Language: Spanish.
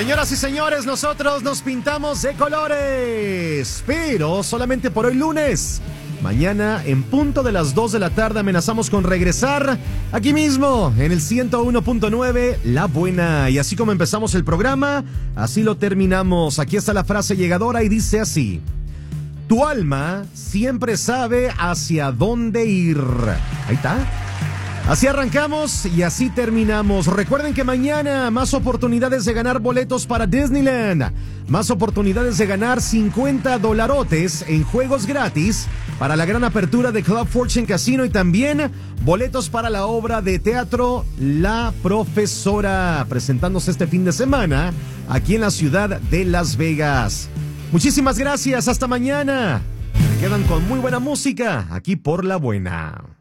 Señoras y señores, nosotros nos pintamos de colores, pero solamente por hoy lunes. Mañana, en punto de las 2 de la tarde, amenazamos con regresar aquí mismo, en el 101.9, La Buena. Y así como empezamos el programa, así lo terminamos. Aquí está la frase llegadora y dice así: tu alma siempre sabe hacia dónde ir. Ahí está. Así arrancamos y así terminamos. Recuerden que mañana más oportunidades de ganar boletos para Disneyland. Más oportunidades de ganar $50 en juegos gratis para la gran apertura de Club Fortune Casino y también boletos para la obra de teatro La Profesora, presentándose este fin de semana aquí en la ciudad de Las Vegas. Muchísimas gracias, hasta mañana. Me quedan con muy buena música aquí por La Buena.